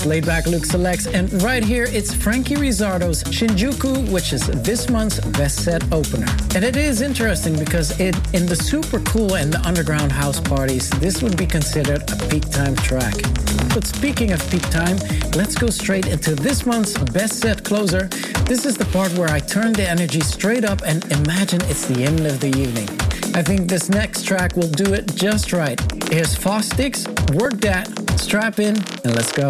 Laid Back Luke selects, and right here it's Frankie Rizzardo's Shinjuku, which is this month's best set opener. And it is interesting because in the super cool and the underground house parties, this would be considered a peak time track. But speaking of peak time, let's go straight into this month's best set closer. This is the part where I turn the energy straight up and imagine it's the end of the evening. I think this next track will do it just right. Here's Fostix, Work That, strap in, and let's go.